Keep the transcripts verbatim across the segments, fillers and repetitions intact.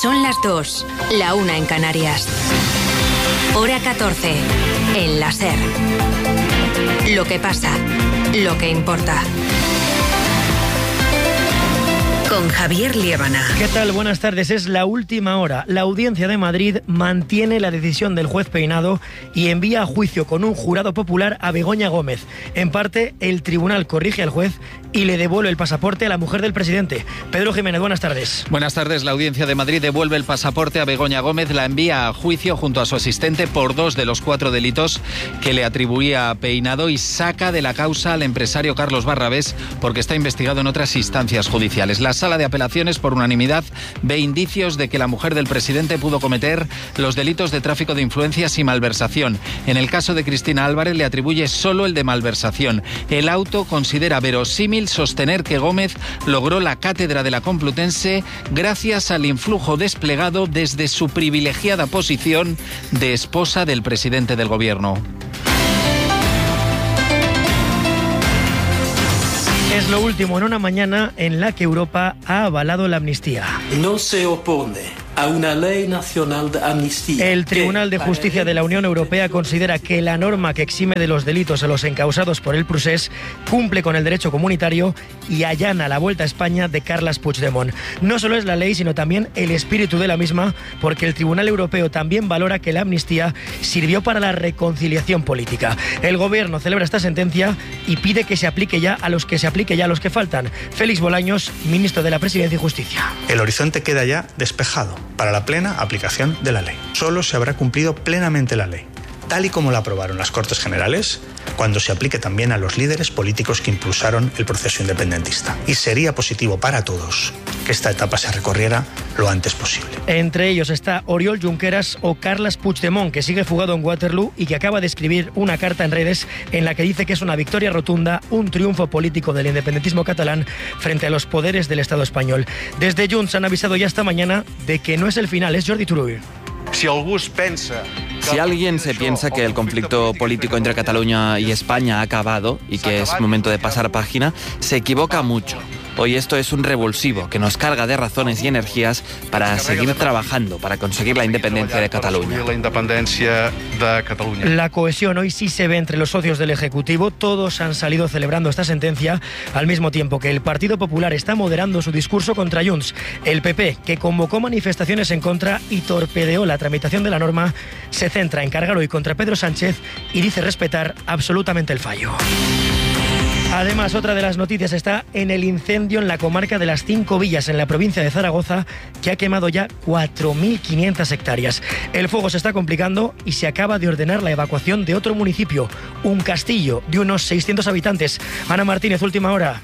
Son las dos, la una en Canarias. Hora catorce, en la SER. Lo que pasa, lo que importa. Con Javier Liébana. ¿Qué tal? Buenas tardes. Es la última hora. La Audiencia de Madrid mantiene la decisión del juez Peinado y envía a juicio con un jurado popular a Begoña Gómez. En parte, el tribunal corrige al juez y le devuelve el pasaporte a la mujer del presidente. Pedro Jiménez, buenas tardes. Buenas tardes. La Audiencia de Madrid devuelve el pasaporte a Begoña Gómez, la envía a juicio junto a su asistente por dos de los cuatro delitos que le atribuía a Peinado y saca de la causa al empresario Carlos Barrabés porque está investigado en otras instancias judiciales. La Sala de Apelaciones, por unanimidad, ve indicios de que la mujer del presidente pudo cometer los delitos de tráfico de influencias y malversación. En el caso de Cristina Álvarez le atribuye solo el de malversación. El auto considera verosímil sostener que Gómez logró la cátedra de la Complutense gracias al influjo desplegado desde su privilegiada posición de esposa del presidente del gobierno. Es lo último en una mañana en la que Europa ha avalado la amnistía. No se opone a una ley nacional de amnistía. El Tribunal de Justicia de la Unión Europea considera que la norma que exime de los delitos a los encausados por el procés cumple con el derecho comunitario y allana la vuelta a España de Carles Puigdemont. No solo es la ley, sino también el espíritu de la misma, porque el Tribunal Europeo también valora que la amnistía sirvió para la reconciliación política. El Gobierno celebra esta sentencia y pide que se aplique ya a los que se aplique ya a los que faltan. Félix Bolaños, ministro de la Presidencia y Justicia. El horizonte queda ya despejado para la plena aplicación de la ley. Solo se habrá cumplido plenamente la ley, tal y como la aprobaron las Cortes Generales, cuando se aplique también a los líderes políticos que impulsaron el proceso independentista. Y sería positivo para todos que esta etapa se recorriera lo antes posible. Entre ellos está Oriol Junqueras o Carles Puigdemont, que sigue fugado en Waterloo y que acaba de escribir una carta en redes en la que dice que es una victoria rotunda, un triunfo político del independentismo catalán frente a los poderes del Estado español. Desde Junts han avisado ya esta mañana de que no es el final, es Jordi Turull. Si algú es pensa... Si alguien se piensa que el conflicto político entre Cataluña y España ha acabado y que es momento de pasar página, se equivoca mucho. Hoy esto es un revulsivo que nos carga de razones y energías para seguir trabajando, para conseguir la independencia de Cataluña. La cohesión hoy sí se ve entre los socios del Ejecutivo. Todos han salido celebrando esta sentencia, al mismo tiempo que el Partido Popular está moderando su discurso contra Junts. El P P, que convocó manifestaciones en contra y torpedeó la tramitación de la norma, se centra en cargar hoy contra Pedro Sánchez y dice respetar absolutamente el fallo. Además, otra de las noticias está en el incendio en la comarca de las Cinco Villas, en la provincia de Zaragoza, que ha quemado ya cuatro mil quinientas hectáreas. El fuego se está complicando y se acaba de ordenar la evacuación de otro municipio, un castillo de unos seiscientos habitantes. Ana Martínez, última hora.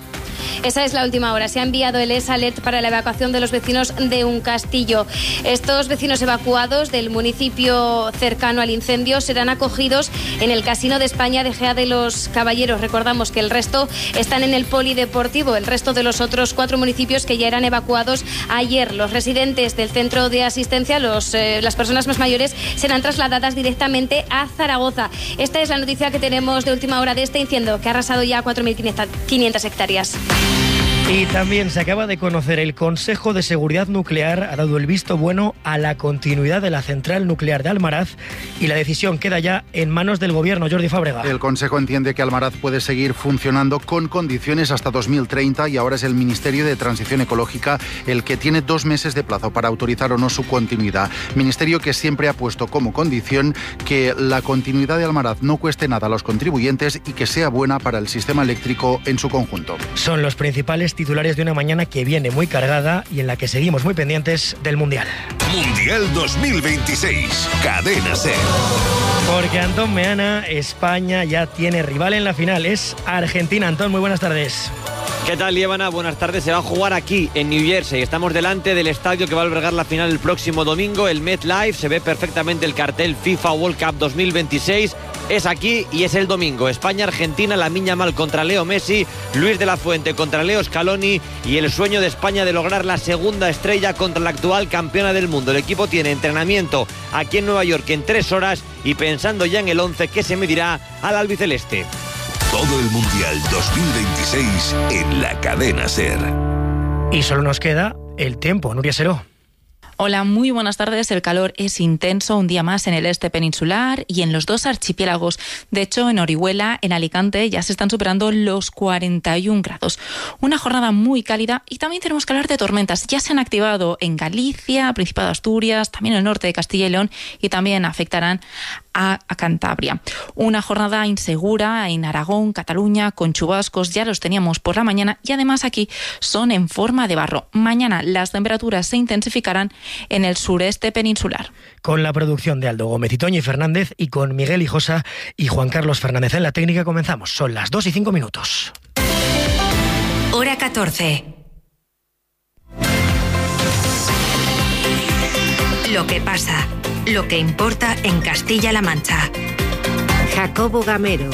Esa es la última hora. Se ha enviado el S A L E T para la evacuación de los vecinos de un castillo. Estos vecinos evacuados del municipio cercano al incendio serán acogidos en el Casino de España de Gea de los Caballeros. Recordamos que el resto están en el polideportivo, el resto de los otros cuatro municipios que ya eran evacuados ayer. Los residentes del centro de asistencia, los, eh, las personas más mayores, serán trasladadas directamente a Zaragoza. Esta es la noticia que tenemos de última hora de este incendio que ha arrasado ya cuatro mil quinientas hectáreas. Y también se acaba de conocer, el Consejo de Seguridad Nuclear ha dado el visto bueno a la continuidad de la central nuclear de Almaraz y la decisión queda ya en manos del Gobierno. Jordi Fábrega. El Consejo entiende que Almaraz puede seguir funcionando con condiciones hasta dos mil treinta y ahora es el Ministerio de Transición Ecológica el que tiene dos meses de plazo para autorizar o no su continuidad. Ministerio que siempre ha puesto como condición que la continuidad de Almaraz no cueste nada a los contribuyentes y que sea buena para el sistema eléctrico en su conjunto. Son los principales titulares de una mañana que viene muy cargada y en la que seguimos muy pendientes del Mundial. Mundial dos mil veintiséis, Cadena SER. Porque Antón Meana, España ya tiene rival en la final, es Argentina. Antón, muy buenas tardes. ¿Qué tal, Liébana? Buenas tardes. Se va a jugar aquí, en New Jersey. Estamos delante del estadio que va a albergar la final el próximo domingo, el MetLife. Se ve perfectamente el cartel FIFA World Cup dos mil veintiséis. Es aquí y es el domingo. España-Argentina, Lamine Yamal contra Leo Messi, Luis de la Fuente contra Leo Scaloni y el sueño de España de lograr la segunda estrella contra la actual campeona del mundo. El equipo tiene entrenamiento aquí en Nueva York en tres horas y pensando ya en el once que se medirá al albiceleste. Todo el Mundial dos mil veintiséis en la Cadena SER. Y solo nos queda el tiempo, Nuria Seró. Hola, muy buenas tardes. El calor es intenso un día más en el este peninsular y en los dos archipiélagos. De hecho, en Orihuela, en Alicante, ya se están superando los cuarenta y un grados. Una jornada muy cálida y también tenemos que hablar de tormentas. Ya se han activado en Galicia, Principado de Asturias, también en el norte de Castilla y León y también afectarán a, a Cantabria. Una jornada insegura en Aragón, Cataluña, con chubascos. Ya los teníamos por la mañana y además aquí son en forma de barro. Mañana las temperaturas se intensificarán en el sureste peninsular. Con la producción de Aldo Gómez y Toñi Fernández y con Miguel Hijosa y Juan Carlos Fernández en la técnica comenzamos. Son las dos y cinco minutos. Hora catorce. Lo que pasa, lo que importa en Castilla-La Mancha. Jacobo Gamero.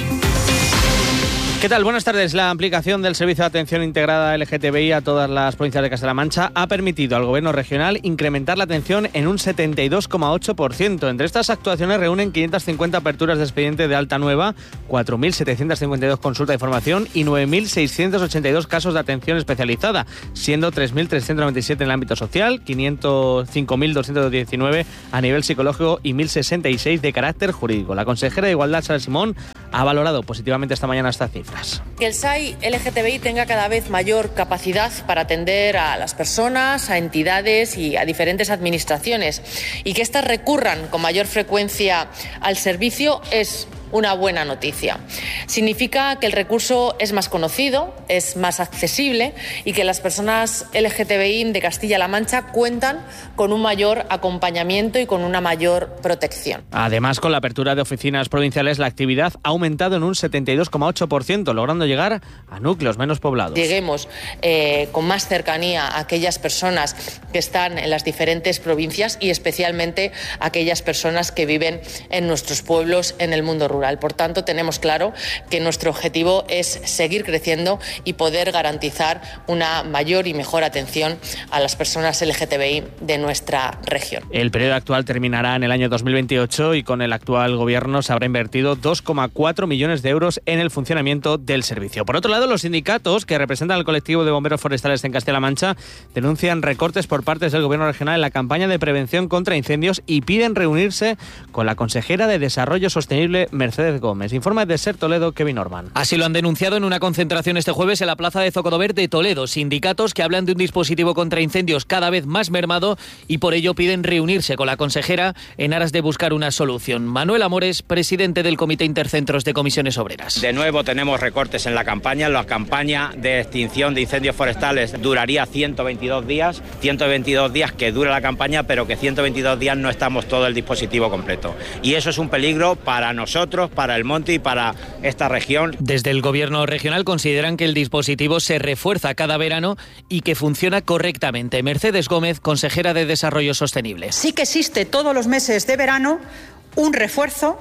¿Qué tal? Buenas tardes. La aplicación del Servicio de Atención Integrada L G T B I a todas las provincias de Castilla-La Mancha ha permitido al Gobierno regional incrementar la atención en un setenta y dos coma ocho por ciento. Entre estas actuaciones reúnen quinientas cincuenta aperturas de expediente de alta nueva, cuatro mil setecientas cincuenta y dos consultas de información y nueve mil seiscientos ochenta y dos casos de atención especializada, siendo tres mil trescientos noventa y siete en el ámbito social, quinientos cinco mil doscientos diecinueve a nivel psicológico y mil sesenta y seis de carácter jurídico. La consejera de Igualdad, Sara Simón, ha valorado positivamente esta mañana esta cifra. Que el S A I L G T B I tenga cada vez mayor capacidad para atender a las personas, a entidades y a diferentes administraciones y que éstas recurran con mayor frecuencia al servicio es una buena noticia. Significa que el recurso es más conocido, es más accesible y que las personas L G T B I de Castilla-La Mancha cuentan con un mayor acompañamiento y con una mayor protección. Además, con la apertura de oficinas provinciales, la actividad ha aumentado en un setenta y dos coma ocho por ciento, logrando llegar a núcleos menos poblados. Lleguemos eh, con más cercanía a aquellas personas que están en las diferentes provincias y especialmente a aquellas personas que viven en nuestros pueblos en el mundo rural. Por tanto, tenemos claro que nuestro objetivo es seguir creciendo y poder garantizar una mayor y mejor atención a las personas L G T B I de nuestra región. El periodo actual terminará en el año dos mil veintiocho y con el actual gobierno se habrá invertido dos coma cuatro millones de euros en el funcionamiento del servicio. Por otro lado, los sindicatos que representan al colectivo de bomberos forestales en Castilla-La Mancha denuncian recortes por parte del gobierno regional en la campaña de prevención contra incendios y piden reunirse con la consejera de Desarrollo Sostenible, Mercedes Gómez. Informa de Ser Toledo, Kevin Norman. Así lo han denunciado en una concentración este jueves en la plaza de Zocodover de Toledo. Sindicatos que hablan de un dispositivo contra incendios cada vez más mermado y por ello piden reunirse con la consejera en aras de buscar una solución. Manuel Amores, presidente del Comité Intercentros de Comisiones Obreras. De nuevo tenemos recortes en la campaña. La campaña de extinción de incendios forestales duraría ciento veintidós días. ciento veintidós días que dura la campaña, pero que ciento veintidós días no estamos todo el dispositivo completo. Y eso es un peligro para nosotros, para el monte y para esta región. Desde el gobierno regional consideran que el dispositivo se refuerza cada verano y que funciona correctamente. Mercedes Gómez, consejera de Desarrollo Sostenible. Sí que existe todos los meses de verano un refuerzo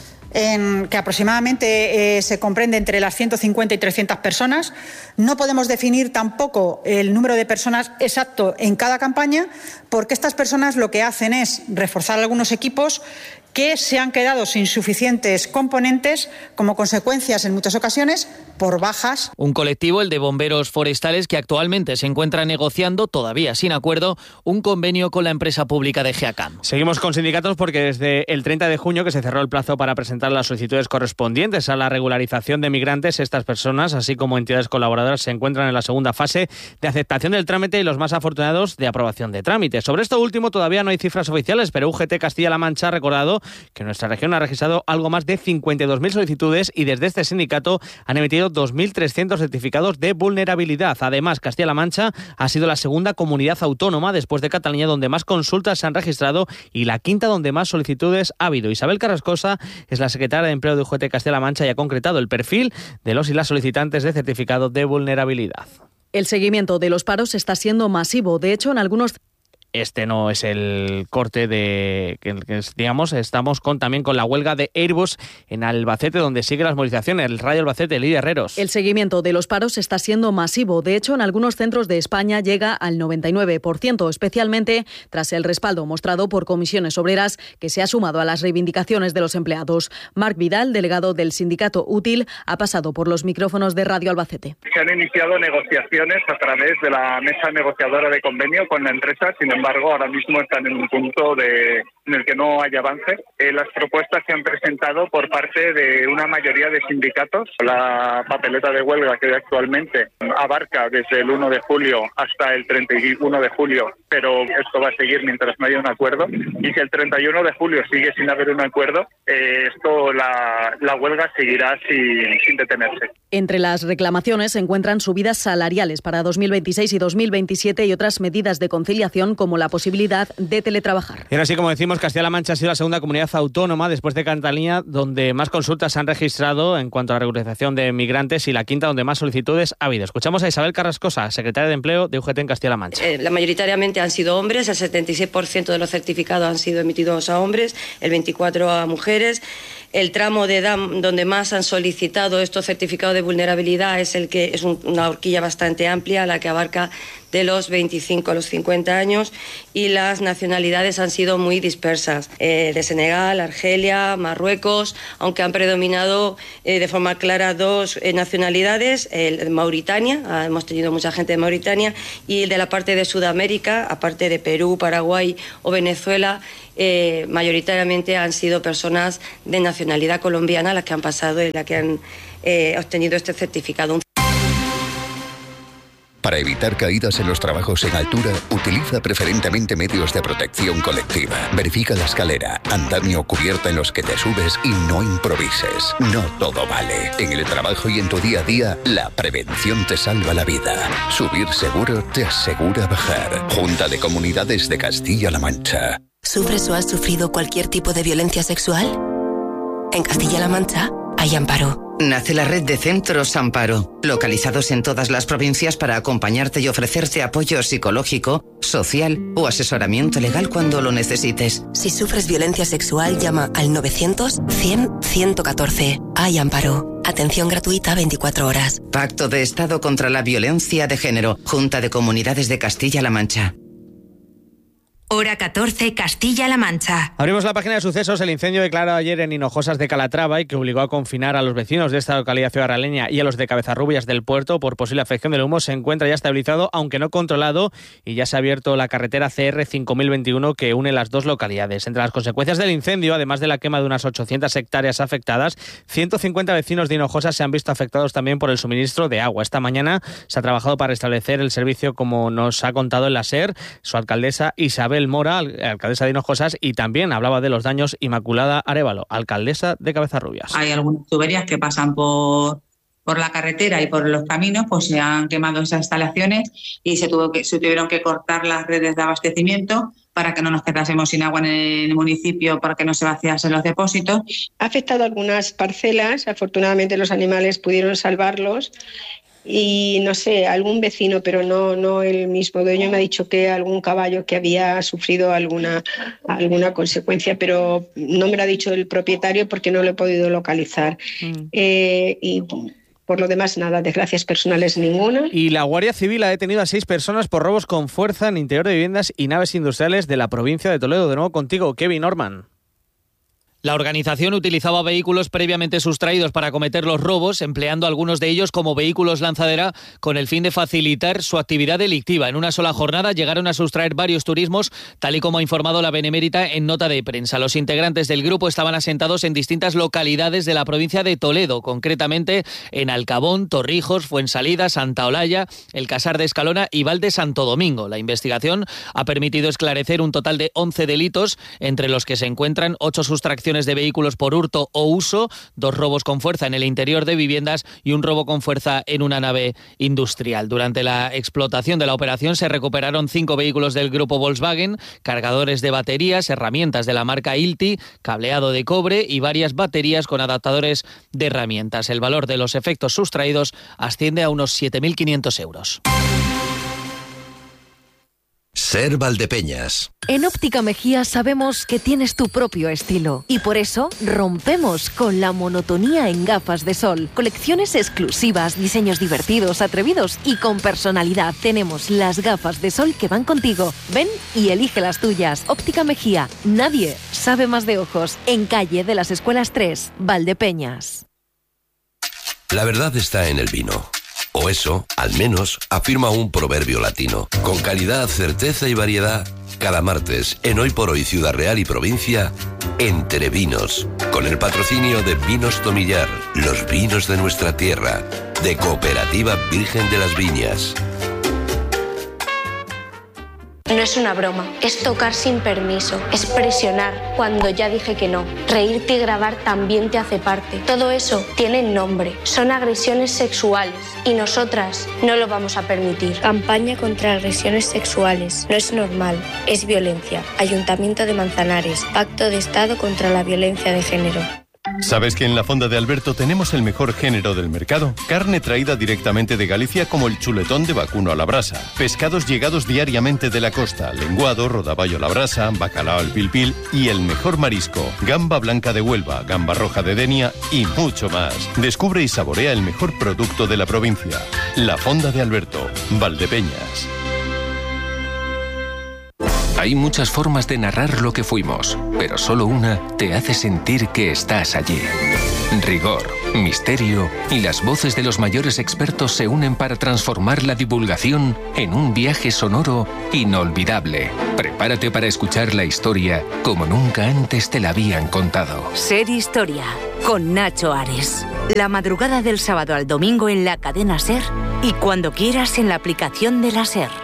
en que aproximadamente eh, se comprende entre las ciento cincuenta y trescientas personas. No podemos definir tampoco el número de personas exacto en cada campaña, porque estas personas lo que hacen es reforzar algunos equipos que se han quedado sin suficientes componentes como consecuencias en muchas ocasiones por bajas. Un colectivo, el de bomberos forestales, que actualmente se encuentra negociando, todavía sin acuerdo, un convenio con la empresa pública de GEACAM. Seguimos con sindicatos porque desde el treinta de junio, que se cerró el plazo para presentar las solicitudes correspondientes a la regularización de migrantes, estas personas, así como entidades colaboradoras, se encuentran en la segunda fase de aceptación del trámite y los más afortunados de aprobación de trámite. Sobre esto último todavía no hay cifras oficiales, pero U G T Castilla-La Mancha ha recordado que nuestra región ha registrado algo más de cincuenta y dos mil solicitudes y desde este sindicato han emitido dos mil trescientos certificados de vulnerabilidad. Además, Castilla-La Mancha ha sido la segunda comunidad autónoma después de Cataluña donde más consultas se han registrado y la quinta donde más solicitudes ha habido. Isabel Carrascosa es la secretaria de Empleo de U G T Castilla-La Mancha y ha concretado el perfil de los y las solicitantes de certificado de vulnerabilidad. El seguimiento de los paros está siendo masivo. De hecho, en algunos Este no es el corte de que, que digamos, estamos con también con la huelga de Airbus en Albacete, donde siguen las movilizaciones. El Rayo Albacete, Lidia Herreros. El seguimiento de los paros está siendo masivo. De hecho, en algunos centros de España llega al noventa y nueve por ciento, especialmente tras el respaldo mostrado por Comisiones Obreras, que se ha sumado a las reivindicaciones de los empleados. Marc Vidal, delegado del sindicato Útil, ha pasado por los micrófonos de Radio Albacete. Se han iniciado negociaciones a través de la mesa negociadora de convenio con la empresa. Sin embargo, embargo, ahora mismo están en un punto de, en el que no hay avance. Eh, las propuestas se han presentado por parte de una mayoría de sindicatos. La papeleta de huelga que actualmente abarca desde el uno de julio hasta el treinta y uno de julio, pero esto va a seguir mientras no haya un acuerdo. Y si el treinta y uno de julio sigue sin haber un acuerdo, eh, esto la, la huelga seguirá sin, sin detenerse. Entre las reclamaciones se encuentran subidas salariales para dos mil veintiséis y dos mil veintisiete y otras medidas de conciliación como la posibilidad de teletrabajar. Y ahora sí, como decimos, Castilla-La Mancha ha sido la segunda comunidad autónoma después de Cataluña donde más consultas se han registrado en cuanto a la regularización de migrantes y la quinta donde más solicitudes ha habido. Escuchamos a Isabel Carrascosa, secretaria de Empleo de U G T en Castilla-La Mancha. Eh, la mayoritariamente han sido hombres, el setenta y seis por ciento de los certificados han sido emitidos a hombres, el veinticuatro por ciento a mujeres. El tramo de edad donde más han solicitado estos certificados de vulnerabilidad es el que es un, una horquilla bastante amplia, la que abarca de los veinticinco a los cincuenta años, y las nacionalidades han sido muy dispersas, eh, de Senegal, Argelia, Marruecos, aunque han predominado eh, de forma clara dos eh, nacionalidades, el Mauritania, ah, hemos tenido mucha gente de Mauritania, y de la parte de Sudamérica, aparte de Perú, Paraguay o Venezuela, eh, mayoritariamente han sido personas de nacionalidad colombiana las que han pasado y las que han eh, obtenido este certificado. Para evitar caídas en los trabajos en altura, utiliza preferentemente medios de protección colectiva. Verifica la escalera, andamio o cubierta en los que te subes y no improvises. No todo vale. En el trabajo y en tu día a día, la prevención te salva la vida. Subir seguro te asegura bajar. Junta de Comunidades de Castilla-La Mancha. ¿Sufres o has sufrido cualquier tipo de violencia sexual? En Castilla-La Mancha hay Amparo. Nace la red de centros Amparo, localizados en todas las provincias para acompañarte y ofrecerte apoyo psicológico, social o asesoramiento legal cuando lo necesites. Si sufres violencia sexual, llama al novecientos, cien, ciento catorce. Hay Amparo. Atención gratuita veinticuatro horas. Pacto de Estado contra la Violencia de Género. Junta de Comunidades de Castilla-La Mancha. Hora catorce, Castilla-La Mancha. Abrimos la página de sucesos. El incendio declarado ayer en Hinojosas de Calatrava y que obligó a confinar a los vecinos de esta localidad ciudadraleña y a los de Cabezarrubias del Puerto por posible afección del humo se encuentra ya estabilizado, aunque no controlado, y ya se ha abierto la carretera C R cinco mil veintiuno que une las dos localidades. Entre las consecuencias del incendio, además de la quema de unas ochocientas hectáreas afectadas, ciento cincuenta vecinos de Hinojosas se han visto afectados también por el suministro de agua. Esta mañana se ha trabajado para restablecer el servicio, como nos ha contado en la SER su alcaldesa Isabel Mora, alcaldesa de Hinojosas, y también hablaba de los daños Inmaculada Arévalo, alcaldesa de Cabezarrubias. Hay algunas tuberías que pasan por, por la carretera y por los caminos, pues se han quemado esas instalaciones y se, tuvo que, se tuvieron que cortar las redes de abastecimiento para que no nos quedásemos sin agua en el municipio, para que no se vaciasen los depósitos. Ha afectado algunas parcelas, afortunadamente los animales pudieron salvarlos. Y no sé, algún vecino, pero no, no el mismo dueño, me ha dicho que algún caballo que había sufrido alguna, alguna consecuencia, pero no me lo ha dicho el propietario porque no lo he podido localizar. Mm. Eh, y por lo demás, nada, desgracias personales ninguna. Y la Guardia Civil ha detenido a seis personas por robos con fuerza en interior de viviendas y naves industriales de la provincia de Toledo. De nuevo contigo, Kevin Norman. La organización utilizaba vehículos previamente sustraídos para cometer los robos, empleando algunos de ellos como vehículos lanzadera con el fin de facilitar su actividad delictiva. En una sola jornada llegaron a sustraer varios turismos, tal y como ha informado la Benemérita en nota de prensa. Los integrantes del grupo estaban asentados en distintas localidades de la provincia de Toledo, concretamente en Alcabón, Torrijos, Fuensalida, Santa Olalla, El Casar de Escalona y Val de Santo Domingo. La investigación ha permitido esclarecer un total de once delitos, entre los que se encuentran ocho sustracciones de vehículos por hurto o uso, dos robos con fuerza en el interior de viviendas y un robo con fuerza en una nave industrial. Durante la explotación de la operación se recuperaron cinco vehículos del grupo Volkswagen, cargadores de baterías, herramientas de la marca Ilti, cableado de cobre y varias baterías con adaptadores de herramientas. El valor de los efectos sustraídos asciende a unos siete mil quinientos euros. Ser Valdepeñas. En Óptica Mejía sabemos que tienes tu propio estilo y por eso rompemos con la monotonía en gafas de sol. Colecciones exclusivas, diseños divertidos, atrevidos y con personalidad. Tenemos las gafas de sol que van contigo. Ven y elige las tuyas. Óptica Mejía. Nadie sabe más de ojos. En calle de las Escuelas tres, Valdepeñas. La verdad está en el vino. O eso, al menos, afirma un proverbio latino. Con calidad, certeza y variedad, cada martes en Hoy por Hoy Ciudad Real y Provincia, Entre Vinos, con el patrocinio de Vinos Tomillar, los vinos de nuestra tierra, de Cooperativa Virgen de las Viñas. No es una broma, es tocar sin permiso, es presionar cuando ya dije que no. Reírte y grabar también te hace parte. Todo eso tiene nombre, son agresiones sexuales y nosotras no lo vamos a permitir. Campaña contra agresiones sexuales. No es normal, es violencia. Ayuntamiento de Manzanares, Pacto de Estado contra la Violencia de Género. ¿Sabes que en la Fonda de Alberto tenemos el mejor género del mercado? Carne traída directamente de Galicia como el chuletón de vacuno a la brasa, pescados llegados diariamente de la costa, lenguado, rodaballo a la brasa, bacalao al pil pil y el mejor marisco, gamba blanca de Huelva, gamba roja de Denia y mucho más. Descubre y saborea el mejor producto de la provincia. La Fonda de Alberto, Valdepeñas. Hay muchas formas de narrar lo que fuimos, pero solo una te hace sentir que estás allí. Rigor, misterio y las voces de los mayores expertos se unen para transformar la divulgación en un viaje sonoro inolvidable. Prepárate para escuchar la historia como nunca antes te la habían contado. Ser Historia, con Nacho Ares. La madrugada del sábado al domingo en la cadena SER y cuando quieras en la aplicación de la SER.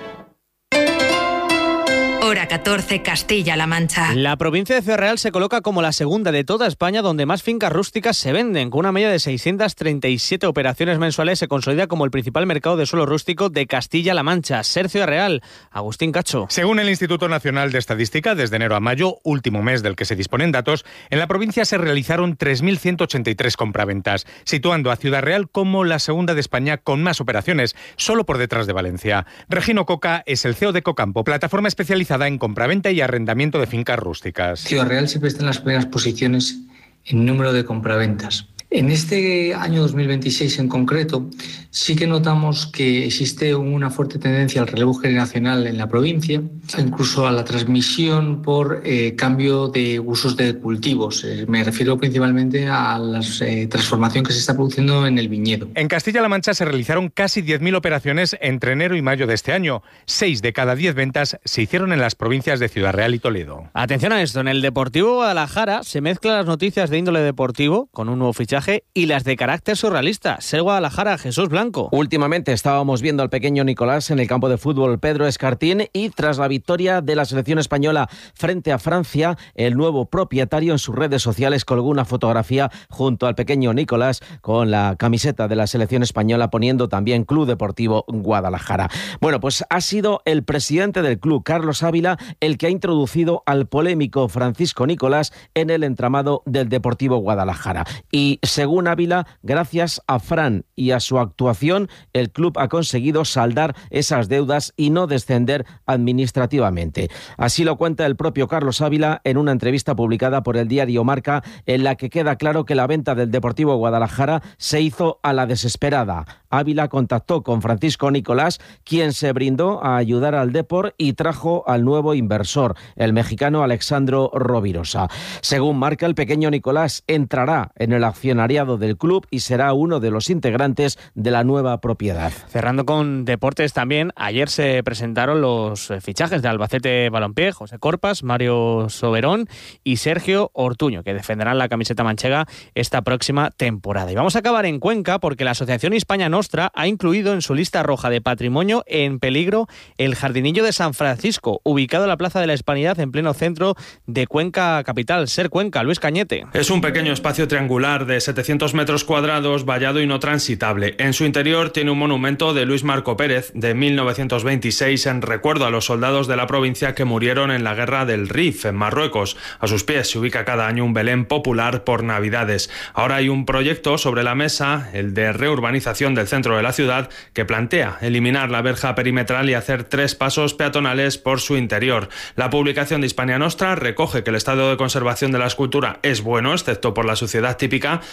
Hora catorce, Castilla-La Mancha. La provincia de Ciudad Real se coloca como la segunda de toda España donde más fincas rústicas se venden. Con una media de seiscientas treinta y siete operaciones mensuales se consolida como el principal mercado de suelo rústico de Castilla-La Mancha. Ser Ciudad Real, Agustín Cacho. Según el Instituto Nacional de Estadística, desde enero a mayo, último mes del que se disponen datos, en la provincia se realizaron tres mil ciento ochenta y tres compraventas, situando a Ciudad Real como la segunda de España con más operaciones, solo por detrás de Valencia. Regino Coca es el C E O de Cocampo, plataforma especializada en compraventa y arrendamiento de fincas rústicas. Ciudad Real siempre está en las primeras posiciones en número de compraventas. En este año dos mil veintiséis en concreto, sí que notamos que existe una fuerte tendencia al relevo generacional en la provincia, incluso a la transmisión por eh, cambio de usos de cultivos. Eh, me refiero principalmente a la eh, transformación que se está produciendo en el viñedo. En Castilla-La Mancha se realizaron casi diez mil operaciones entre enero y mayo de este año. Seis de cada diez ventas se hicieron en las provincias de Ciudad Real y Toledo. Atención a esto, en el Deportivo Guadalajara se mezclan las noticias de índole deportivo con un nuevo fichaje y las de carácter surrealista. Ser Guadalajara, Jesús Blanco. Últimamente estábamos viendo al pequeño Nicolás en el campo de fútbol Pedro Escartín y tras la victoria de la selección española frente a Francia, el nuevo propietario en sus redes sociales colgó una fotografía junto al pequeño Nicolás con la camiseta de la selección española poniendo también Club Deportivo Guadalajara. Bueno, pues ha sido el presidente del club, Carlos Ávila, el que ha introducido al polémico Francisco Nicolás en el entramado del Deportivo Guadalajara. Y según Ávila, gracias a Fran y a su actuación, el club ha conseguido saldar esas deudas y no descender administrativamente. Así lo cuenta el propio Carlos Ávila en una entrevista publicada por el diario Marca, en la que queda claro que la venta del Deportivo Guadalajara se hizo a la desesperada. Ávila contactó con Francisco Nicolás, quien se brindó a ayudar al Depor y trajo al nuevo inversor, el mexicano Alexandro Rovirosa. Según Marca, el pequeño Nicolás entrará en el accionariado del club y será uno de los integrantes de la nueva propiedad. Cerrando con deportes también, ayer se presentaron los fichajes de Albacete Balompié, José Corpas, Mario Soberón y Sergio Ortuño, que defenderán la camiseta manchega esta próxima temporada. Y vamos a acabar en Cuenca porque la Asociación Hispania Nostra ha incluido en su lista roja de patrimonio en peligro el Jardinillo de San Francisco, ubicado en la Plaza de la Hispanidad en pleno centro de Cuenca capital. Ser Cuenca, Luis Cañete. Es un pequeño espacio triangular de setecientos metros cuadrados, vallado y no transitable. En su interior tiene un monumento de Luis Marco Pérez de mil novecientos veintiséis en recuerdo a los soldados de la provincia que murieron en la guerra del Rif en Marruecos. A sus pies se ubica cada año un Belén popular por Navidades. Ahora hay un proyecto sobre la mesa, el de reurbanización del centro de la ciudad, que plantea eliminar la verja perimetral y hacer tres pasos peatonales por su interior. La publicación de Hispania Nostra recoge que el estado de conservación de la escultura es bueno, excepto por la suciedad típica,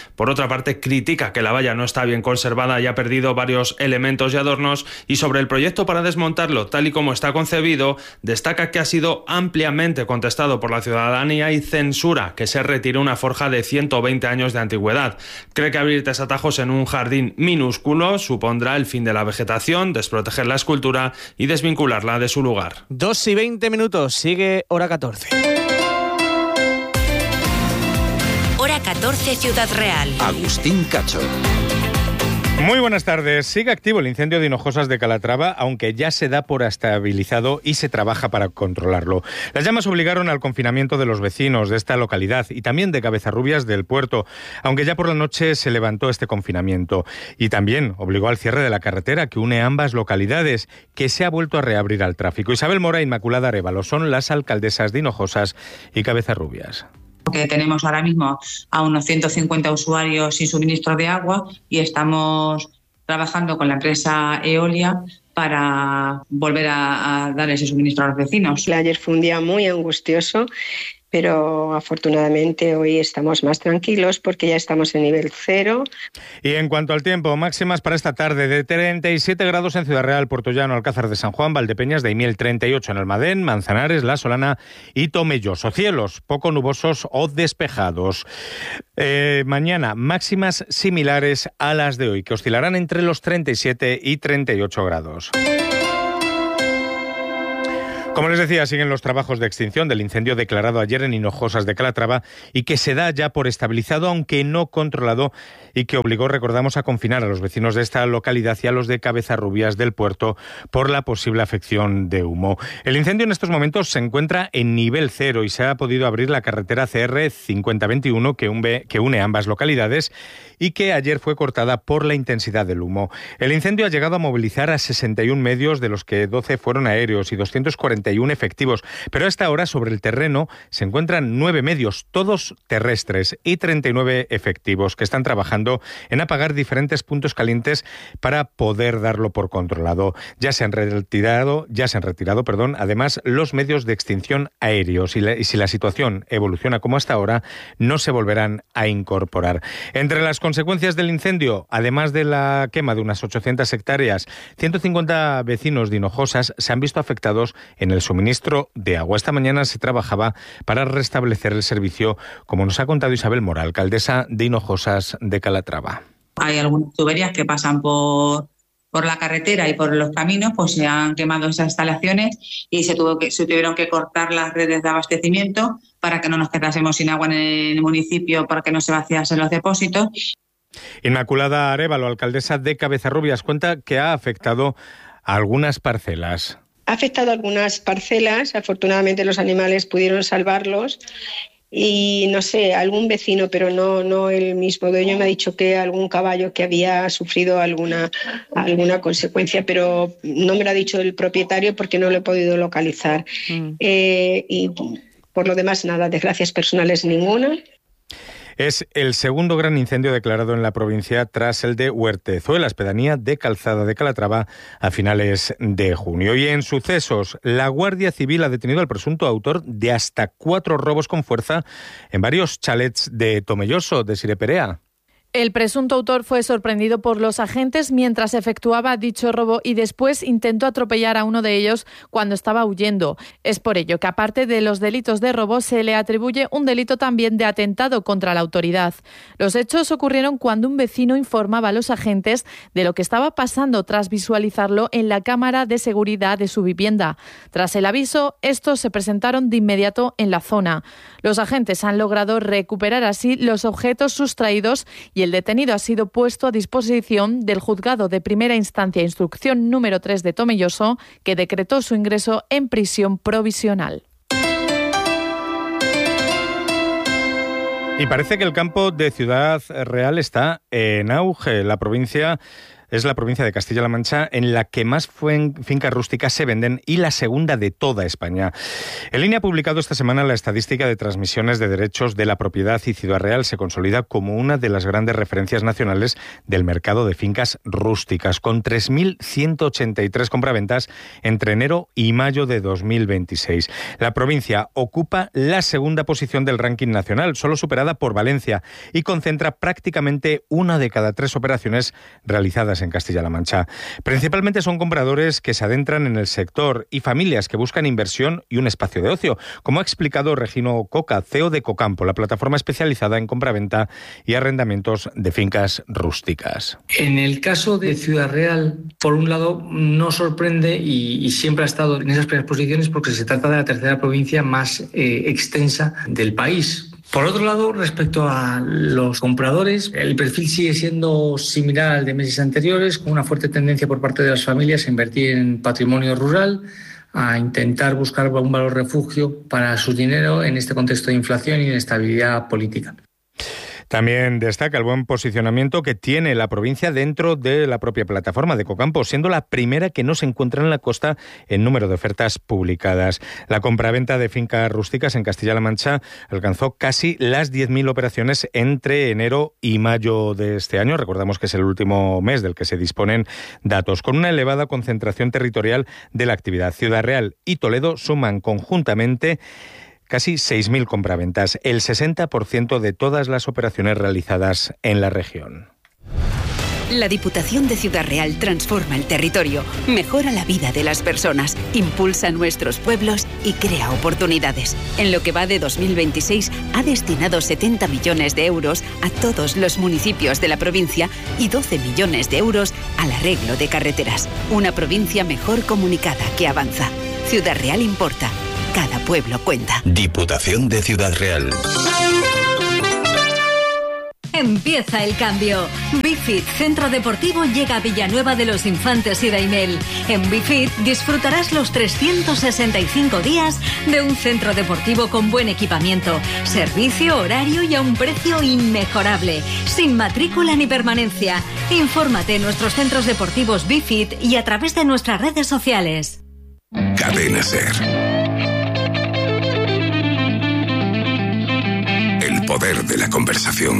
Por otra parte, critica que la valla no está bien conservada y ha perdido varios elementos y adornos, y sobre el proyecto para desmontarlo tal y como está concebido, destaca que ha sido ampliamente contestado por la ciudadanía y censura que se retire una forja de ciento veinte años de antigüedad. Cree que abrir tres atajos en un jardín minúsculo supondrá el fin de la vegetación, desproteger la escultura y desvincularla de su lugar. Dos y veinte minutos, sigue Hora catorce. Hora catorce, Ciudad Real. Agustín Cacho. Muy buenas tardes. Sigue activo el incendio de Hinojosas de Calatrava, aunque ya se da por estabilizado y se trabaja para controlarlo. Las llamas obligaron al confinamiento de los vecinos de esta localidad y también de Cabezarrubias del Puerto, aunque ya por la noche se levantó este confinamiento. Y también obligó al cierre de la carretera que une ambas localidades, que se ha vuelto a reabrir al tráfico. Isabel Mora e Inmaculada Arévalo son las alcaldesas de Hinojosas y Cabezarrubias. Que tenemos ahora mismo a unos ciento cincuenta usuarios sin suministro de agua y estamos trabajando con la empresa Eolia para volver a, a dar ese suministro a los vecinos. Ayer fue un día muy angustioso, pero afortunadamente hoy estamos más tranquilos porque ya estamos en nivel cero. Y en cuanto al tiempo, máximas para esta tarde de treinta y siete grados en Ciudad Real, Puertollano, Alcázar de San Juan, Valdepeñas, Daimiel, treinta y ocho en Almadén, Manzanares, La Solana y Tomelloso. Cielos poco nubosos o despejados. Eh, mañana máximas similares a las de hoy, que oscilarán entre los treinta y siete y treinta y ocho grados. Como les decía, siguen los trabajos de extinción del incendio declarado ayer en Hinojosas de Calatrava y que se da ya por estabilizado, aunque no controlado, y que obligó, recordamos, a confinar a los vecinos de esta localidad y a los de Cabezarrubias del Puerto por la posible afección de humo. El incendio en estos momentos se encuentra en nivel cero y se ha podido abrir la carretera C R cincuenta veintiuno que une ambas localidades y que ayer fue cortada por la intensidad del humo. El incendio ha llegado a movilizar a sesenta y uno medios, de los que doce fueron aéreos y doscientos cuarenta y uno efectivos, pero a esta hora sobre el terreno se encuentran nueve medios, todos terrestres, y treinta y nueve efectivos que están trabajando en apagar diferentes puntos calientes para poder darlo por controlado. Ya se han retirado, ya se han retirado, perdón, además los medios de extinción aéreos y, la, y si la situación evoluciona como hasta ahora, no se volverán a incorporar. Entre las consecuencias del incendio, además de la quema de unas ochocientas hectáreas, ciento cincuenta vecinos de Hinojosas se han visto afectados en el suministro de agua. Esta mañana se trabajaba para restablecer el servicio, como nos ha contado Isabel Mora, alcaldesa de Hinojosas de Calatrava. Hay algunas tuberías que pasan por, por la carretera y por los caminos, pues se han quemado esas instalaciones y se, tuvo que, se tuvieron que cortar las redes de abastecimiento para que no nos quedásemos sin agua en el municipio, para que no se vaciasen los depósitos. Inmaculada Arévalo, alcaldesa de Cabezarrubias, cuenta que ha afectado a algunas parcelas. Ha afectado algunas parcelas, afortunadamente los animales pudieron salvarlos y no sé, algún vecino, pero no, no el mismo dueño, me ha dicho que algún caballo que había sufrido alguna, alguna consecuencia, pero no me lo ha dicho el propietario porque no lo he podido localizar. Mm. Eh, y por lo demás nada, desgracias personales ninguna. Es el segundo gran incendio declarado en la provincia tras el de Huertezuelas, pedanía de Calzada de Calatrava, a finales de junio. Y en sucesos, la Guardia Civil ha detenido al presunto autor de hasta cuatro robos con fuerza en varios chalets de Tomelloso, de Sireperea. El presunto autor fue sorprendido por los agentes mientras efectuaba dicho robo y después intentó atropellar a uno de ellos cuando estaba huyendo. Es por ello que, aparte de los delitos de robo, se le atribuye un delito también de atentado contra la autoridad. Los hechos ocurrieron cuando un vecino informaba a los agentes de lo que estaba pasando tras visualizarlo en la cámara de seguridad de su vivienda. Tras el aviso, estos se presentaron de inmediato en la zona. Los agentes han logrado recuperar así los objetos sustraídos y el detenido ha sido puesto a disposición del Juzgado de Primera Instancia Instrucción número tres de Tomelloso, que decretó su ingreso en prisión provisional. Y parece que el campo de Ciudad Real está en auge. La provincia es la provincia de Castilla-La Mancha en la que más fincas rústicas se venden y la segunda de toda España. El I N E ha publicado esta semana la estadística de transmisiones de derechos de la propiedad y Ciudad Real se consolida como una de las grandes referencias nacionales del mercado de fincas rústicas, con tres mil ciento ochenta y tres compraventas entre enero y mayo de dos mil veintiséis. La provincia ocupa la segunda posición del ranking nacional, solo superada por Valencia, y concentra prácticamente una de cada tres operaciones realizadas en Castilla-La Mancha. Principalmente son compradores que se adentran en el sector y familias que buscan inversión y un espacio de ocio, como ha explicado Regino Coca, C E O de Cocampo, la plataforma especializada en compraventa y arrendamientos de fincas rústicas. En el caso de Ciudad Real, por un lado, no sorprende y, y siempre ha estado en esas primeras posiciones porque se trata de la tercera provincia más eh, extensa del país. Por otro lado, respecto a los compradores, el perfil sigue siendo similar al de meses anteriores, con una fuerte tendencia por parte de las familias a invertir en patrimonio rural, a intentar buscar un valor refugio para su dinero en este contexto de inflación y inestabilidad política. También destaca el buen posicionamiento que tiene la provincia dentro de la propia plataforma de Cocampo, siendo la primera que no se encuentra en la costa en número de ofertas publicadas. La compraventa de fincas rústicas en Castilla-La Mancha alcanzó casi las diez mil operaciones entre enero y mayo de este año. Recordamos que es el último mes del que se disponen datos, con una elevada concentración territorial de la actividad. Ciudad Real y Toledo suman conjuntamente casi seis mil compraventas, el sesenta por ciento de todas las operaciones realizadas en la región. La Diputación de Ciudad Real transforma el territorio, mejora la vida de las personas, impulsa nuestros pueblos y crea oportunidades. En lo que va de dos mil veintiséis ha destinado setenta millones de euros a todos los municipios de la provincia y doce millones de euros al arreglo de carreteras. Una provincia mejor comunicada que avanza. Ciudad Real importa. Cada pueblo cuenta. Diputación de Ciudad Real. Empieza el cambio. Bifit Centro Deportivo llega a Villanueva de los Infantes y Daimel. En Bifit disfrutarás los trescientos sesenta y cinco días de un centro deportivo con buen equipamiento, servicio, horario y a un precio inmejorable, sin matrícula ni permanencia. Infórmate en nuestros centros deportivos Bifit y a través de nuestras redes sociales. Cadena SER. El poder de la conversación.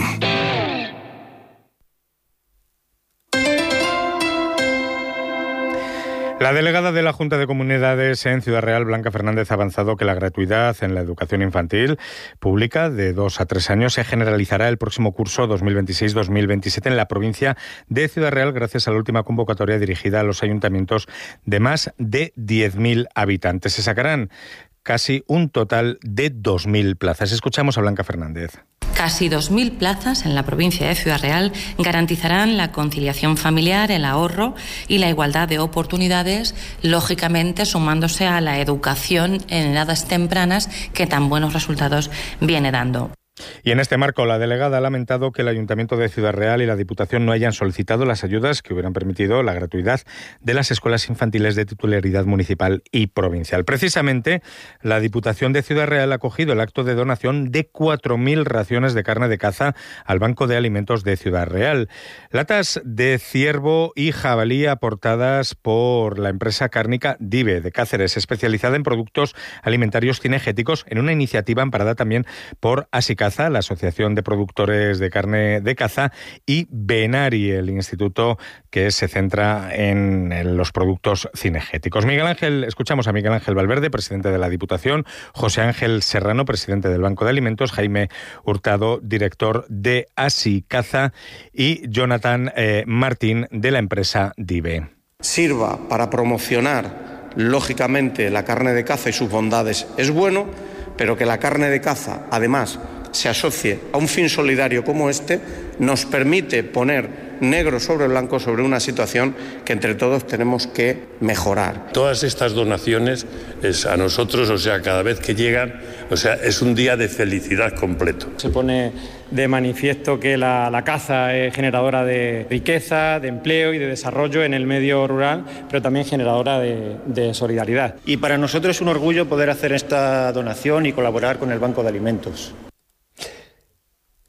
La delegada de la Junta de Comunidades en Ciudad Real, Blanca Fernández, ha avanzado que la gratuidad en la educación infantil pública de dos a tres años se generalizará el próximo curso dos mil veintiséis dos mil veintisiete en la provincia de Ciudad Real gracias a la última convocatoria dirigida a los ayuntamientos de más de diez mil habitantes. Se sacarán casi un total de dos mil plazas. Escuchamos a Blanca Fernández. Casi dos mil plazas en la provincia de Ciudad Real garantizarán la conciliación familiar, el ahorro y la igualdad de oportunidades, lógicamente sumándose a la educación en edades tempranas que tan buenos resultados viene dando. Y en este marco, la delegada ha lamentado que el Ayuntamiento de Ciudad Real y la Diputación no hayan solicitado las ayudas que hubieran permitido la gratuidad de las escuelas infantiles de titularidad municipal y provincial. Precisamente, la Diputación de Ciudad Real ha acogido el acto de donación de cuatro mil raciones de carne de caza al Banco de Alimentos de Ciudad Real. Latas de ciervo y jabalí aportadas por la empresa cárnica Dive de Cáceres, especializada en productos alimentarios cinegéticos, en una iniciativa amparada también por Asicaza, la Asociación de Productores de Carne de Caza, y Benari, el instituto que se centra en, en los productos cinegéticos. Miguel Ángel, escuchamos a Miguel Ángel Valverde, presidente de la Diputación, José Ángel Serrano, presidente del Banco de Alimentos, Jaime Hurtado, director de Asicaza, y Jonathan eh, Martín, de la empresa Dive. Sirva para promocionar, lógicamente, la carne de caza y sus bondades es bueno, pero que la carne de caza, además, se asocie a un fin solidario como este, nos permite poner negro sobre blanco sobre una situación que entre todos tenemos que mejorar. Todas estas donaciones es a nosotros, o sea, cada vez que llegan, o sea, es un día de felicidad completo. Se pone de manifiesto que la, la caza es generadora de riqueza, de empleo y de desarrollo en el medio rural, pero también generadora de, de solidaridad. Y para nosotros es un orgullo poder hacer esta donación y colaborar con el Banco de Alimentos.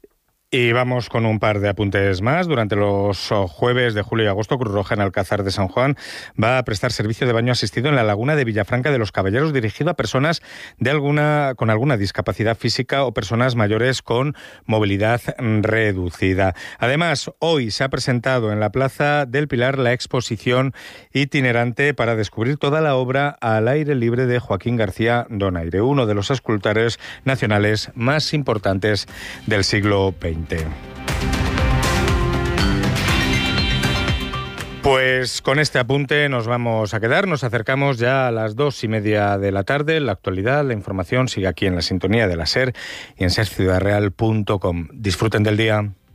Y vamos con un par de apuntes más. Durante los jueves de julio y agosto, Cruz Roja en Alcázar de San Juan va a prestar servicio de baño asistido en la laguna de Villafranca de los Caballeros, dirigido a personas de alguna, con alguna discapacidad física o personas mayores con movilidad reducida. Además, hoy se ha presentado en la Plaza del Pilar la exposición itinerante para descubrir toda la obra al aire libre de Joaquín García Donaire, uno de los escultores nacionales más importantes del siglo veinte. Pues con este apunte nos vamos a quedar. Nos acercamos ya a las dos y media de la tarde. La actualidad, la información sigue aquí en la sintonía de la SER y en ser ciudad real punto com. Disfruten del día.